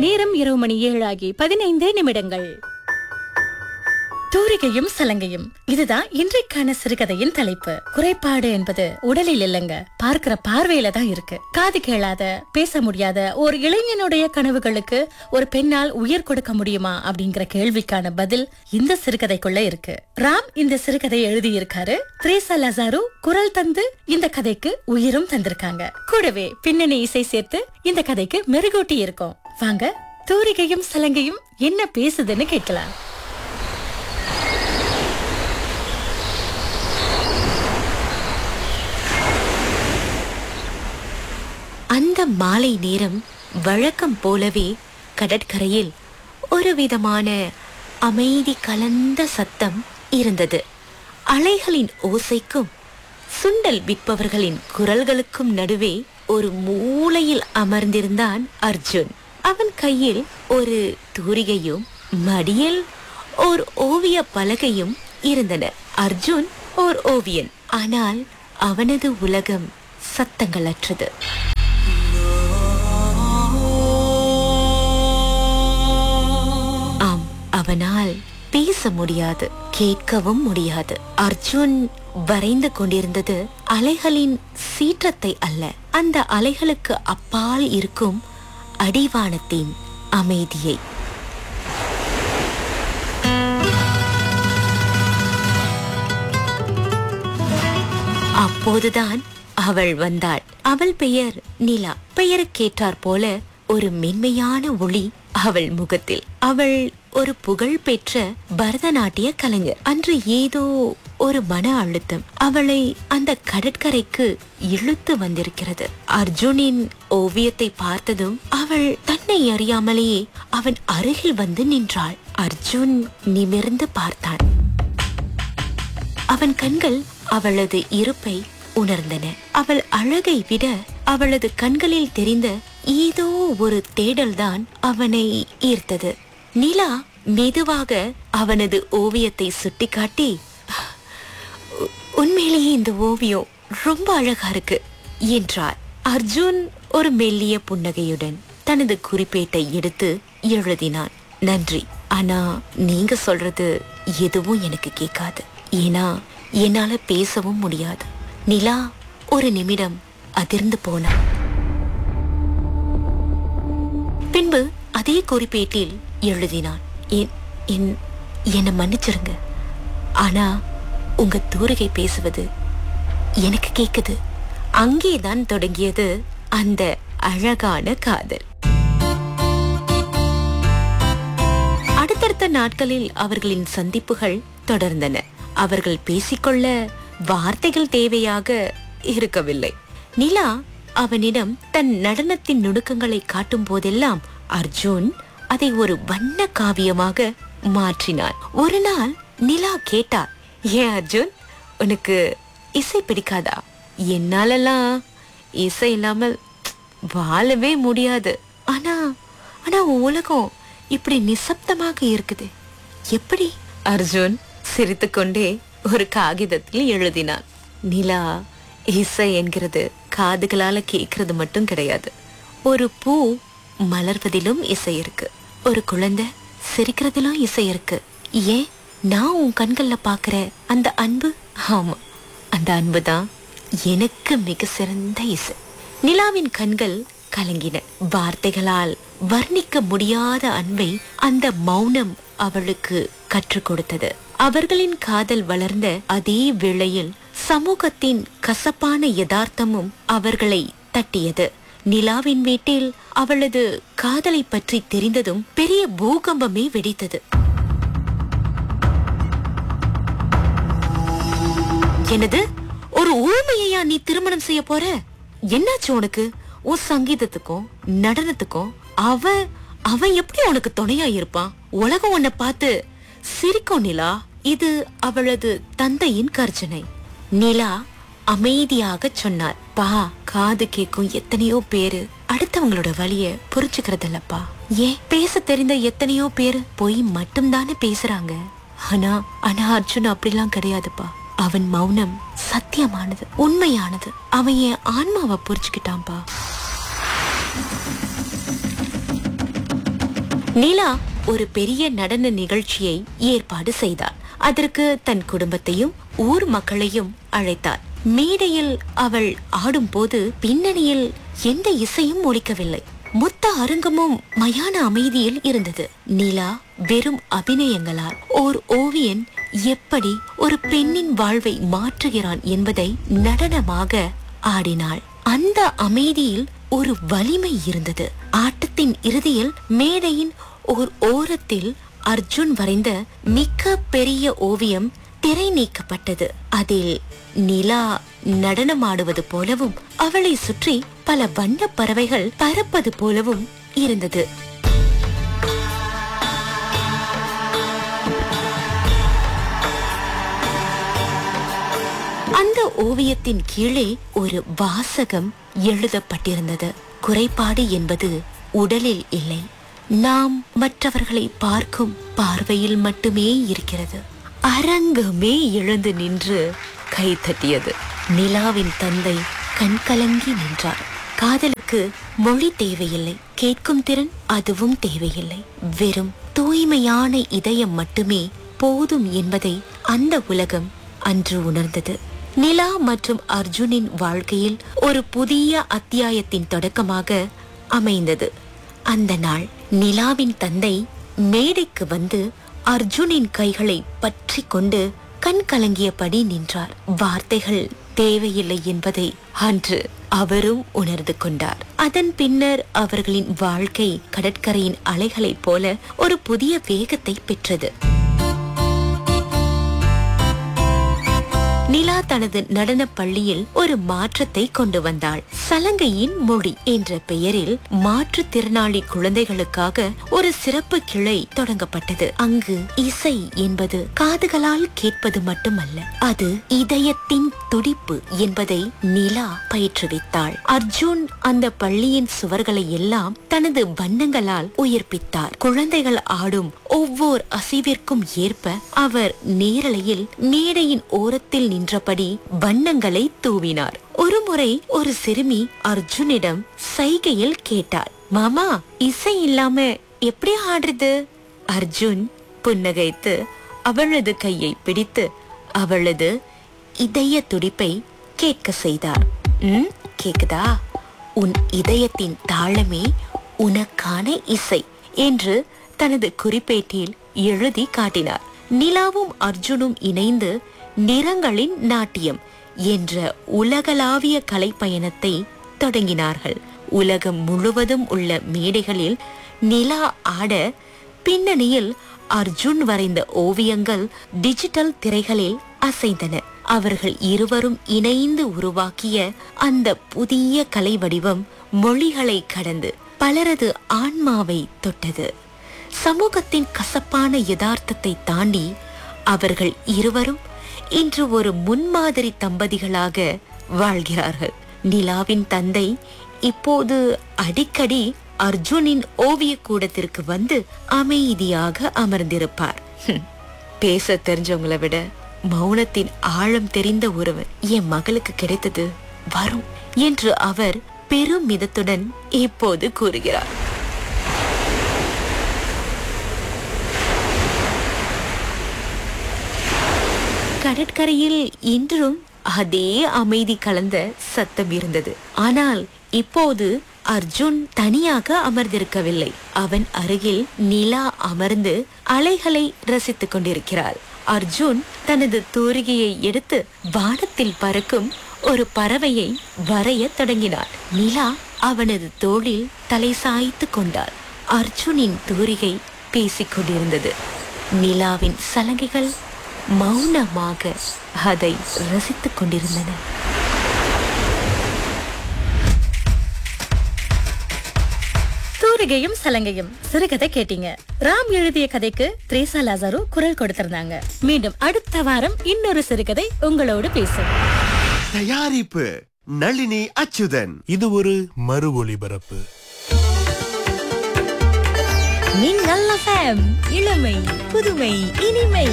நேரம் இரவு மணி 7:15. தூரிகையும் சலங்கையும், இதுதான் இன்றைக்கான சிறுகதையின் தலைப்பு. குறைபாடு என்பது உடலில் இல்லங்க, பார்க்கிற பார்வையில தான் இருக்கு. காது கேளாத, பேச முடியாத ஒரு இளைஞனுடைய கனவுகளுக்கு ஒரு பெண்ணால் உயிர் கொடுக்க முடியுமா அப்படிங்கிற கேள்விக்கான பதில் இந்த சிறுகதைக்குள்ள இருக்கு. ராம் இந்த சிறுகதையை எழுதியிருக்காரு. திரேசா லசாரு குரல் தந்து இந்த கதைக்கு உயிரும் தந்திருக்காங்க. கூடவே பின்னணி இசை சேர்த்து இந்த கதைக்கு மெருகூட்டி இருக்கும். வாங்க, தூரிகையும் சலங்கையும் என்ன பேசுதுன்னு கேட்கலாம். அந்த மாலை நேரம் வழக்கம் போலவே கடற்கரையில் ஒரு விதமான அமைதி கலந்த சத்தம் இருந்தது. அலைகளின் ஓசைக்கும் சுண்டல் விற்பவர்களின் குரல்களுக்கும் நடுவே ஒரு மூலையில் அமர்ந்திருந்தான் அர்ஜுன். அவன் கையில் ஒரு தூரிகையும் மடியில் ஓர் ஓவிய பலகையும் இருந்தன. அர்ஜுன் ஓர் ஓவியன், ஆனால் அவனது உலகம் சத்தங்களற்றது. அவனால் பேச முடியாது, கேட்கவும் முடியாது. அர்ஜுன் வரைந்து கொண்டிருந்தது அலைகளின் சீற்றத்தை அல்ல, அந்த அலைகளுக்கு அப்பால் இருக்கும் அடிவானத்தின் அமைதியை. அப்போதுதான் அவள் வந்தாள். அவள் பெயர் நிலா. பெயருக்கேற்றாற் போல ஒரு மென்மையான ஒளி அவள் முகத்தில். அவள் ஒரு புகழ் பெற்ற பரதநாட்டிய கலைஞர். அன்று ஏதோ ஒரு மன அழுத்தம் அவளை அந்த கடற்கரைக்கு இழுத்து வந்திருக்கிறது. அர்ஜுனின் ஓவியத்தை பார்த்ததும் அவள் தன்னை அறியாமலேயே அவன் அருகில் வந்து நின்றாள். அர்ஜுன் நிமிர்ந்து பார்த்தான். அவன் கண்கள் அவளது இருப்பை உணர்ந்தன. அவள் அழகை விட அவளது கண்களில் தெரிந்த ஏதோ ஒரு தேடல்தான் அவனை ஈர்த்தது. நிலா மெதுவாக அவனது ஓவியத்தை சுட்டிக்காட்டி, உண்மையிலேயே இந்த ஓவியம் ரொம்ப அழகா இருக்கு என்றார். அர்ஜுன் ஒரு மெல்லிய புன்னகையுடன் தனது குறிப்பேட்டை எடுத்து எழுதினான். நன்றி, ஆனா நீங்க சொல்றது எதுவும் எனக்கு கேட்காது. ஏன்னா என்னால பேசவும் முடியாது. நிலா ஒரு நிமிடம் அதிர்ந்து போனான். பின்பு அதே குறிப்பேட்டில் எழுதினான். என்ன மன்னிச்சிருங்க, ஆனா உங்க தூரிகை பேசுவது எனக்கு கேக்குது. அங்கேதான் தொடங்கியது அந்த அழகான காதல். அடுத்தடுத்த நாட்களில் அவர்களின் சந்திப்புகள் தொடர்ந்தன. அவர்கள் பேசிக்கொள்ள வார்த்தைகள் தேவையாக இருக்கவில்லை. நிலா அவனிடம் தன் நடனத்தின் நுணுக்கங்களை காட்டும் போதெல்லாம் அர்ஜுன் அதை ஒரு வண்ண காவியமாக மாற்றினான். ஒரு நாள் நிலா கேட்டார், ஏன் அர்ஜுன், உனக்கு இசை பிடிக்காதா? என்னாலெல்லாம் இசை இல்லாமல் வாழவே முடியாது. ஆனா உலகம் இப்படி நிசப்தமாக இருக்குது, எப்படி? அர்ஜுன் சிரித்துக்கொண்டே ஒரு காகிதத்தில் எழுதினான். நிலா, இசை என்கிறது காதுகளால கேட்கறது மட்டும் கிடையாது. ஒரு பூ மலர்வதிலும் இசை இருக்கு, ஒரு குழந்தை சிரிக்கிறதிலும் இசை இருக்கு. ஏன், நான் உன் கண்கள்ல பாக்குற அந்த அன்பு, ஆமா, அந்த அன்புதான் எனக்கு மிக சிறந்த இசை. நிலாவின் கண்கள் கலங்கின. வார்த்தைகளால் வர்ணிக்க முடியாத அன்பை அந்த மௌனம் அவளுக்கு கற்றுக் கொடுத்தது. அவர்களின் காதல் வளர்ந்த அதே வேளையில் சமூகத்தின் கசப்பான யதார்த்தமும் அவர்களை தட்டியது. நிலாவின் வீட்டில் அவளது காதலை பற்றி தெரிந்ததும் பெரிய பூகம்பமே வெடித்தது. என்னது, ஒரு ஊமையா நீ திருமணம் செய்ய போற? என்னாச்சு உனக்கு? உன் சங்கீதத்துக்கும் நடனத்துக்கும் அவன் எப்படி உனக்கு துணையா இருப்பான்? உலகம் உன்னை பார்த்து சிரிக்கும் நிலா. இது அவளது தந்தையின் கர்ஜனை. நிலா அமைதியாக சொன்னார், பா, காது கேட்கும் எத்தனையோ பேரு அடுத்தவங்களோட வலிய புரிஞ்சுக்கிறதில்லப்பா. ஏன், பேச தெரிந்த எத்தனையோ பேரு போய் மட்டும்தானே பேசுறாங்க. ஆனா அர்ஜுன் அப்படிலாம் கிடையாதுப்பா. அவன் மௌனம் சத்தியமானது, உண்மையானது. அவன் என் ஆன்மாவை புரிச்சுக்கிட்டான்பா. நிலா ஒரு பெரிய நடன நிகழ்ச்சியை ஏற்பாடு செய்தார். அதற்கு தன் குடும்பத்தையும் ஊர் மக்களையும் அழைத்தார். மேடையில் அவள் ஆடும்போது பின்னணியில் எந்த இசையும் ஒலிக்கவில்லை. மொத்த அரங்கமும் மயான அமைதியில் இருந்தது. நிலா வெறும் அபிநயங்களால் ஓர் ஓவியன் எப்படி ஒரு பெண்ணின் வாழ்வை மாற்றுகிறான் என்பதை நடனமாக ஆடினாள். அந்த அமைதியில் ஒரு வலிமை இருந்தது. ஆட்டத்தின் இறுதியில் மேடையின் ஓர் ஓரத்தில் அர்ஜுன் வரைந்த மிக பெரிய ஓவியம் திரை நீக்கப்பட்டது. அதில் நிலா நடனமாடுவது போலவும் அவளை சுற்றி பல வண்ண பறவைகள் பறப்பது போலவும் இருந்தது. அந்த ஓவியத்தின் கீழே ஒரு வாசகம் எழுதப்பட்டிருந்தது. குறைபாடு என்பது உடலில் இல்லை, நாம் மற்றவர்களை பார்க்கும் பார்வையில் மட்டுமே இருக்கிறது. அரங்கமே எழுந்து நின்று கை தட்டியது. நிலாவின் தந்தை கண்கலங்கி நின்றார். காதலுக்கு மொழி தேவையில்லை, கேட்கும் திறன் அதுவும் தேவையில்லை. வெறும் தூய்மையான இதயம் மட்டுமே போதும் என்பதை அந்த உலகம் அன்று உணர்ந்தது. நிலா மற்றும் அர்ஜுனின் வாழ்க்கையில் ஒரு புதிய அத்தியாயத்தின் தொடக்கமாக அமைந்தது. அந்த நாள் நிலாவின் தந்தை மேடைக்கு வந்து அர்ஜுனின் கைகளை பற்றி கொண்டு கண் கலங்கியபடி நின்றார். வார்த்தைகள் தேவையில்லை என்பதை அன்று அவரும் உணர்ந்து கொண்டார். அதன் பின்னர் அவர்களின் வாழ்க்கை கடற்கரையின் அலைகளைப் போல ஒரு புதிய வேகத்தை பெற்றது. நிலா தனது நடன பள்ளியில் ஒரு மாற்றத்தை கொண்டு வந்தாள். சலங்கையின் மொழி என்ற பெயரில் மாற்றுத்திறனாளி குழந்தைகளுக்காக ஒரு சிறப்பு கிளை தொடங்கப்பட்டது. அங்கு இசை என்பது காதுகளால் கேட்பது மட்டுமல்ல, அது இதயத்தின் துடிப்பு என்பதை நிலா பயிற்றுவித்தாள். அர்ஜுன் அந்த பள்ளியின் சுவர்களை எல்லாம் தனது வண்ணங்களால் உயிர்ப்பித்தார். குழந்தைகள் ஆடும் ஒவ்வொரு அசைவிற்கும் ஏற்ப அவர் நேரலையில் மேடையின் ஓரத்தில் நின்றபடி வண்ணங்களை தூவினார். ஒருமுறை ஒரு சிறுமி அர்ஜுனிடம் சைகையில் கேட்டாள், மாமா, இசை இல்லாம எப்படி ஆடுறது? அர்ஜுன் புன்னகைத்து அவளது கையை பிடித்து அவளது இதய துடிப்பை கேட்க செய்தார். கேக்குதா? உன் இதயத்தின் தாளமே உனக்கான இசை என்று தனது குறிப்பேட்டில் எழுதி காட்டினார். நிலாவும் அர்ஜுனும் இணைந்து நிறங்களின் நாட்டியம் என்ற உலகளாவிய கலை பயணத்தை தொடங்கினார்கள். உலகம் முழுவதும் உள்ள மேடைகளில் நிலா ஆட, பின்னணியில் அர்ஜுன் வரைந்த ஓவியங்கள் டிஜிட்டல் திரைகளில் அசைந்தன. அவர்கள் இருவரும் இணைந்து உருவாக்கிய அந்த புதிய கலை வடிவம் மொழிகளை கடந்து பலரது ஆன்மாவை தொட்டது. சமூகத்தின் கசப்பான யதார்த்தத்தை தாண்டி அவர்கள் இருவரும் இன்று ஒரு முன்மாதிரி தம்பதிகளாக வாழ்கிறார்கள். நிலாவின் தந்தை இப்போது அடிக்கடி அர்ஜுனின் ஓவிய கூடத்திற்கு வந்து அமைதியாக அமர்ந்திருப்பார். பேச தெரிஞ்சவங்களை விட மௌனத்தின் ஆழம் தெரிந்த ஒருவர் என் மகளுக்கு கிடைத்தது வரும் என்று அவர் பெருமிதத்துடன் இப்போது கூறுகிறார். கடற்கரையில் இன்றும் அதே அமைதி கலந்த சத்தம் இருந்தது. ஆனால் இப்போது அர்ஜுன் தனியாக அமர்ந்திருக்கவில்லை. அவன் அருகில் நிலா அமர்ந்து அலைகளை ரசித்துக் கொண்டிருக்கிறாள். அர்ஜுன் தனது தூரிகையை எடுத்து வானத்தில் பறக்கும் ஒரு பறவையை வரைய தொடங்கினார். நிலா அவனது தோளில் தலை சாய்த்து கொண்டாள். அர்ஜுனின் தூரிகை பேசிக் கொண்டிருந்தது. நிலாவின் சலங்கைகள் மௌனமாக அதை ரசித்துக் கொண்டிருந்தன. தூரிகையும் சலங்கையும் சிறுகதை கேட்டீங்க. ராம் எழுதிய கதைக்கு த்ரேசா லாசாரு குரல் கொடுத்திருந்தாங்க. மீண்டும் அடுத்த வாரம் இன்னொரு சிறுகதை உங்களோடு பேசும். தயாரிப்பு நளினி அச்சுதன். இது ஒரு மறு ஒளிபரப்பு. நீங்கள் FM, இளமை, புதுமை, இனிமை.